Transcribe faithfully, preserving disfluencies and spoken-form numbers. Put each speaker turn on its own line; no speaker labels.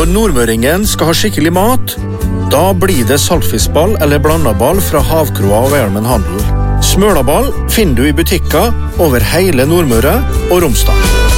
Når nordmøringen skal ha skikkelig mat, da blir det saltfiskball eller blandaball fra Havkroa og Hjelmen Handel. Smølaball finner du i butikker over hele Nordmøre og Romsdal.